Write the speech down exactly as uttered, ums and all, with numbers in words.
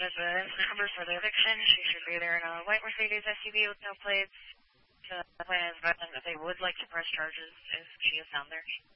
There's a number for the eviction. She should be there in a white Mercedes S U V with no plates. The plan is that they would like to press charges if she is found there.